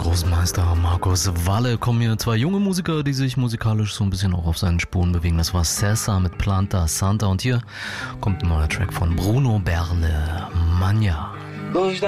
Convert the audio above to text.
Großmeister Markus Walle kommen hier zwei junge Musiker, die sich musikalisch so ein bisschen auch auf seinen Spuren bewegen. Das war Sessa mit Planta Santa und hier kommt ein neuer Track von Bruno Berle, Mania.